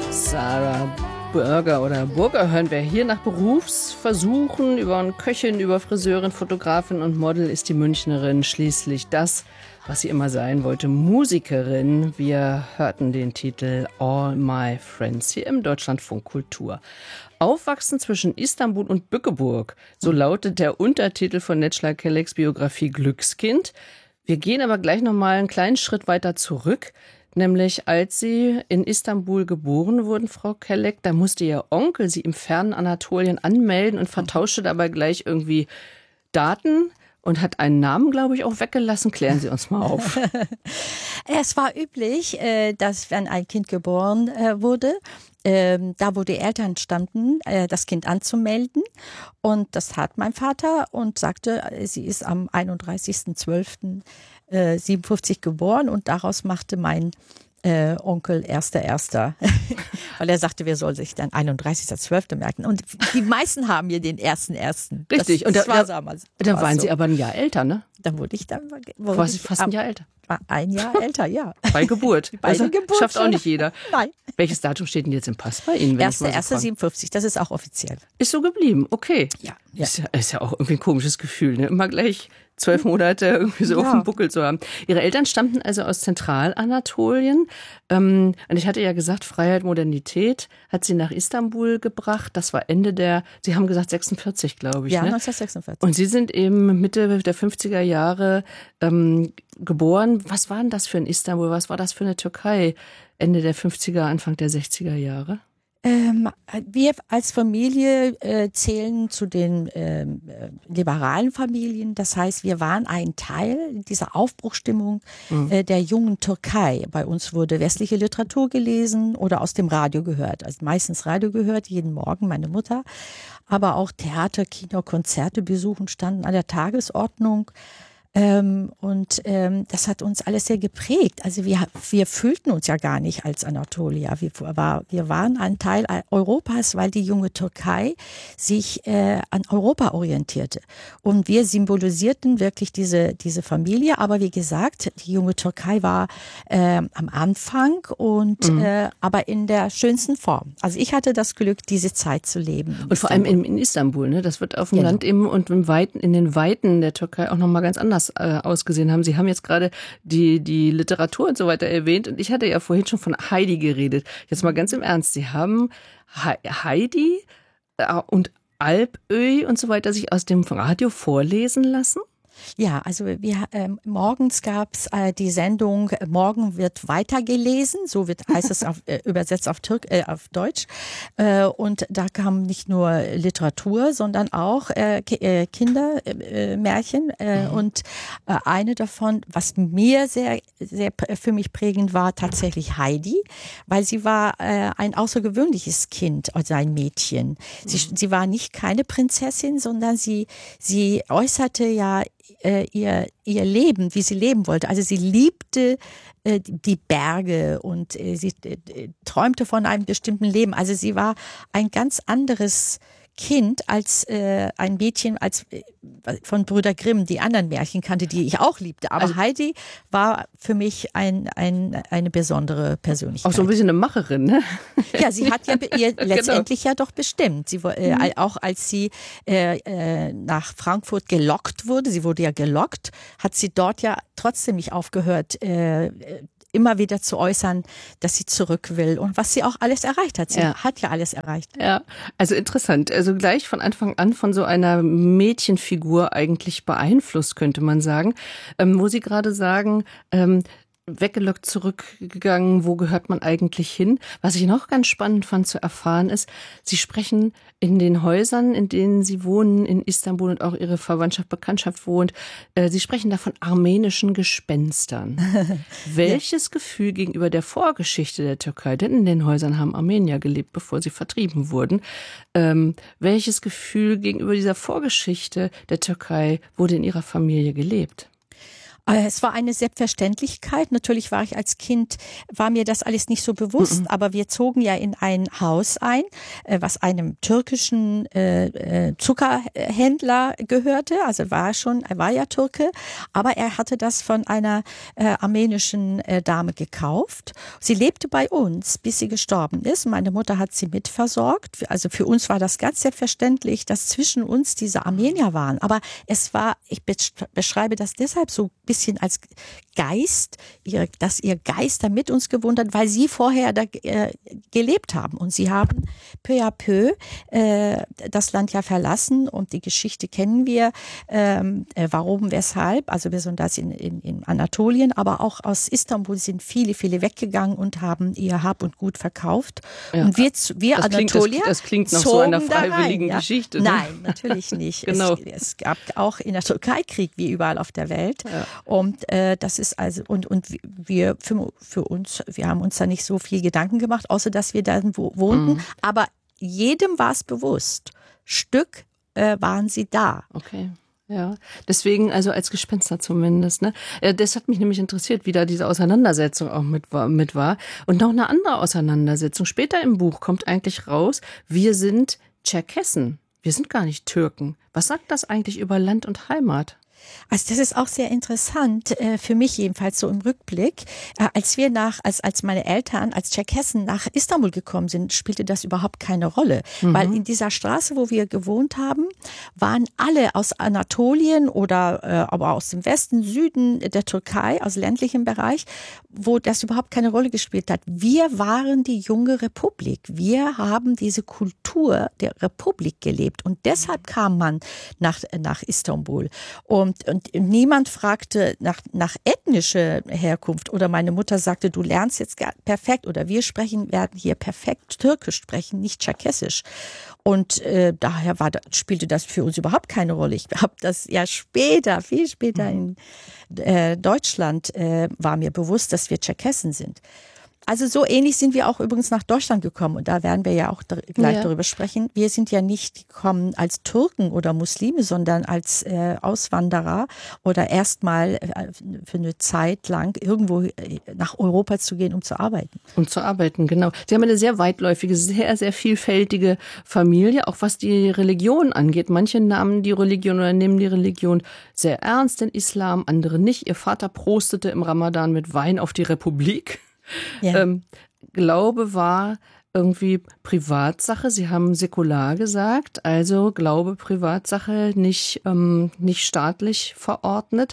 Sarah Burger oder Burger hören wir hier. Nach Berufsversuchen über Köchin, über Friseurin, Fotografin und Model ist die Münchnerin schließlich das, was sie immer sein wollte, Musikerin. Wir hörten den Titel All My Friends hier im Deutschlandfunk Kultur. Aufwachsen zwischen Istanbul und Bückeburg, so lautet der Untertitel von Necla Kellecs Biografie Glückskind. Wir gehen aber gleich nochmal einen kleinen Schritt weiter zurück. Nämlich als Sie in Istanbul geboren wurden, Frau Kellek, da musste Ihr Onkel Sie im fernen Anatolien anmelden und vertauschte dabei gleich irgendwie Daten und hat einen Namen, glaube ich, auch weggelassen. Klären Sie uns mal auf. Es war üblich, dass wenn ein Kind geboren wurde, da wo die Eltern standen, das Kind anzumelden. Und das tat mein Vater und sagte, sie ist am 31.12.57 geboren und daraus machte mein Onkel 1.1. Weil er sagte, wer soll sich dann 31.12. merken. Und die meisten haben mir den 1.1. Richtig. Das und da waren so. Sie aber ein Jahr älter, ne? Dann wurde ich fast ein Jahr älter. Ein Jahr älter, ja. Bei Geburt. Geburt. Schafft auch nicht jeder. Nein. Welches Datum steht denn jetzt im Pass bei Ihnen? 1.1.57, das ist auch offiziell. Ist so geblieben, okay. Ja. Ist ja auch irgendwie ein komisches Gefühl, ne? Immer gleich 12 Monate irgendwie so auf dem Buckel zu haben. Ihre Eltern stammten also aus Zentralanatolien. Und ich hatte ja gesagt, Freiheit, Modernität hat sie nach Istanbul gebracht. Das war Sie haben gesagt 46, glaube ich. Ja, ne? 1946. Und Sie sind eben Mitte der 50er Jahre geboren. Was war denn das für ein Istanbul? Was war das für eine Türkei? Ende der 50er, Anfang der 60er Jahre? Wir als Familie zählen zu den liberalen Familien. Das heißt, wir waren ein Teil dieser Aufbruchsstimmung der jungen Türkei. Bei uns wurde westliche Literatur gelesen oder aus dem Radio gehört. Also meistens Radio gehört, jeden Morgen meine Mutter. Aber auch Theater, Kino, Konzerte besuchen standen an der Tagesordnung. Das hat uns alles sehr geprägt. Also wir fühlten uns ja gar nicht als Anatolier. Wir waren ein Teil Europas, weil die junge Türkei sich an Europa orientierte. Und wir symbolisierten wirklich diese Familie. Aber wie gesagt, die junge Türkei war am Anfang aber in der schönsten Form. Also ich hatte das Glück, diese Zeit zu leben. Und vor allem in Istanbul, ne? Das wird auf dem Land eben und in den Weiten der Türkei auch nochmal ganz anders ausgesehen haben. Sie haben jetzt gerade die Literatur und so weiter erwähnt und ich hatte ja vorhin schon von Heidi geredet. Jetzt mal ganz im Ernst, Sie haben Heidi und Alpöy und so weiter sich aus dem Radio vorlesen lassen? Ja, also morgens gab's die Sendung Morgen wird weitergelesen, so heißt es übersetzt auf Deutsch. Und da kam nicht nur Literatur, sondern auch Kindermärchen. Und eine davon, was mir sehr, sehr für mich prägend war, tatsächlich Heidi, weil sie war ein außergewöhnliches Kind, also ein Mädchen. Sie war nicht keine Prinzessin, sondern sie äußerte ja ihr Leben, wie sie leben wollte. Also sie liebte die Berge und sie träumte von einem bestimmten Leben. Also sie war ein ganz anderes Kind als ein Mädchen als von Brüder Grimm, die anderen Märchen kannte, die ich auch liebte. Aber Heidi war für mich eine besondere Persönlichkeit. Auch so ein bisschen eine Macherin, ne? Ja, sie hat ja letztendlich ja doch bestimmt. Sie, auch als sie nach Frankfurt gelockt wurde, sie wurde ja gelockt, hat sie dort ja trotzdem nicht aufgehört, immer wieder zu äußern, dass sie zurück will und was sie auch alles erreicht hat. Sie hat ja alles erreicht. Ja, also interessant. Also gleich von Anfang an von so einer Mädchenfigur eigentlich beeinflusst, könnte man sagen. Wo Sie gerade sagen, weggelockt, zurückgegangen, wo gehört man eigentlich hin? Was ich noch ganz spannend fand zu erfahren ist, Sie sprechen in den Häusern, in denen Sie wohnen, in Istanbul und auch Ihre Verwandtschaft, Bekanntschaft wohnt, Sie sprechen da von armenischen Gespenstern. Welches Gefühl gegenüber der Vorgeschichte der Türkei, denn in den Häusern haben Armenier gelebt, bevor sie vertrieben wurden, welches Gefühl gegenüber dieser Vorgeschichte der Türkei wurde in Ihrer Familie gelebt? Es war eine Selbstverständlichkeit. Natürlich war mir das alles nicht so bewusst, aber wir zogen ja in ein Haus ein, was einem türkischen Zuckerhändler gehörte. Also er war ja Türke, aber er hatte das von einer armenischen Dame gekauft. Sie lebte bei uns, bis sie gestorben ist. Meine Mutter hat sie mitversorgt. Also für uns war das ganz selbstverständlich, dass zwischen uns diese Armenier waren. Aber ich beschreibe das deshalb so ein bisschen als Geist, dass ihr Geist da mit uns gewohnt hat, weil sie vorher da gelebt haben. Und sie haben peu à peu das Land ja verlassen und die Geschichte kennen wir. Warum, weshalb? Also besonders in Anatolien, aber auch aus Istanbul sind viele, viele weggegangen und haben ihr Hab und Gut verkauft. Ja, und wir Anatolier, das klingt nach so einer freiwilligen Geschichte. Ne? Nein, natürlich nicht. Genau. Es gab auch in der Türkei Krieg, wie überall auf der Welt. Ja. Und das ist also, und wir haben uns da nicht so viel Gedanken gemacht, außer dass wir da wohnten. Aber jedem war es bewusst. Stück waren sie da. Okay. Ja, deswegen also als Gespenster zumindest. Ne? Das hat mich nämlich interessiert, wie da diese Auseinandersetzung auch mit war. Und noch eine andere Auseinandersetzung. Später im Buch kommt eigentlich raus, wir sind Tscherkessen. Wir sind gar nicht Türken. Was sagt das eigentlich über Land und Heimat? Also das ist auch sehr interessant, für mich jedenfalls so im Rückblick. Als meine Eltern als Tscherkessen nach Istanbul gekommen sind, spielte das überhaupt keine Rolle. Weil in dieser Straße, wo wir gewohnt haben, waren alle aus Anatolien oder aber aus dem Westen, Süden der Türkei, aus ländlichem Bereich, wo das überhaupt keine Rolle gespielt hat. Wir waren die junge Republik. Wir haben diese Kultur der Republik gelebt. Und deshalb kam man nach Istanbul. Und niemand fragte nach ethnischer Herkunft oder meine Mutter sagte, du lernst jetzt perfekt oder wir werden hier perfekt Türkisch sprechen, nicht Tscherkessisch. Und daher spielte das für uns überhaupt keine Rolle. Ich habe das ja viel später in Deutschland war mir bewusst, dass wir Tscherkessen sind. Also so ähnlich sind wir auch übrigens nach Deutschland gekommen und da werden wir ja auch gleich darüber sprechen. Wir sind ja nicht gekommen als Türken oder Muslime, sondern als Auswanderer oder erstmal für eine Zeit lang irgendwo nach Europa zu gehen, um zu arbeiten. Um zu arbeiten, genau. Sie haben eine sehr weitläufige, sehr, sehr vielfältige Familie, auch was die Religion angeht. Manche nehmen die Religion sehr ernst, den Islam, andere nicht. Ihr Vater prostete im Ramadan mit Wein auf die Republik. Ja. Glaube war irgendwie Privatsache. Sie haben säkular gesagt, also Glaube, Privatsache, nicht staatlich verordnet.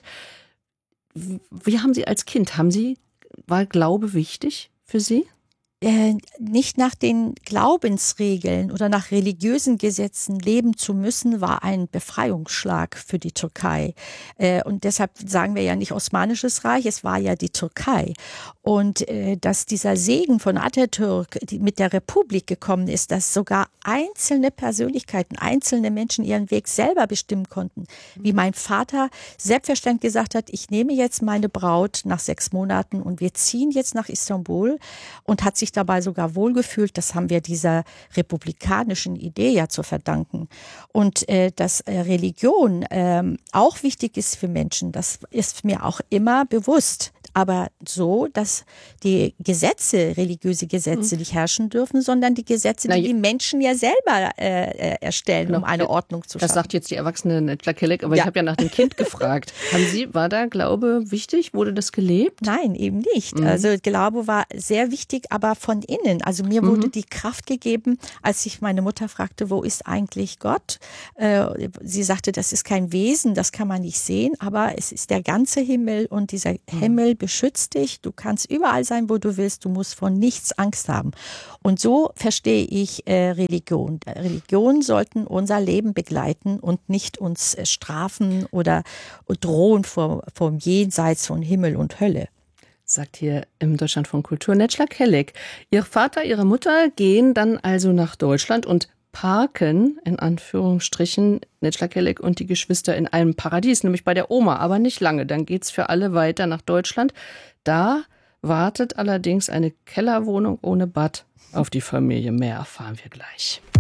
Wie haben Sie als Kind, war Glaube wichtig für Sie? Nicht nach den Glaubensregeln oder nach religiösen Gesetzen leben zu müssen, war ein Befreiungsschlag für die Türkei. Und deshalb sagen wir ja nicht Osmanisches Reich, es war ja die Türkei. Und dass dieser Segen von Atatürk mit der Republik gekommen ist, dass sogar einzelne Persönlichkeiten, einzelne Menschen ihren Weg selber bestimmen konnten. Wie mein Vater selbstverständlich gesagt hat, ich nehme jetzt meine Braut nach 6 Monaten und wir ziehen jetzt nach Istanbul und hat sich dabei sogar wohlgefühlt. Das haben wir dieser republikanischen Idee ja zu verdanken. Und dass Religion auch wichtig ist für Menschen, das ist mir auch immer bewusst. Aber so, dass die religiöse Gesetze nicht herrschen dürfen, sondern die Gesetze, die Menschen ja selber erstellen, um eine Ordnung zu schaffen. Das sagt jetzt die erwachsene Netla Kelek, aber ich habe ja nach dem Kind gefragt. War da Glaube wichtig? Wurde das gelebt? Nein, eben nicht. Also Glaube war sehr wichtig, aber von innen. Also mir wurde die Kraft gegeben, als ich meine Mutter fragte, wo ist eigentlich Gott? Sie sagte, das ist kein Wesen, das kann man nicht sehen, aber es ist der ganze Himmel und dieser Himmel beschützt dich. Du kannst überall sein, wo du willst. Du musst vor nichts Angst haben. Und so verstehe ich Religion. Religionen sollten unser Leben begleiten und nicht uns strafen oder drohen vom Jenseits von Himmel und Hölle. Sagt hier im Deutschlandfunk Kultur Netla Kelek. Ihr Vater, Ihre Mutter gehen dann also nach Deutschland und parken, in Anführungsstrichen, Netla Kelek und die Geschwister in einem Paradies, nämlich bei der Oma, aber nicht lange. Dann geht's für alle weiter nach Deutschland. Da wartet allerdings eine Kellerwohnung ohne Bad auf die Familie. Mehr erfahren wir gleich.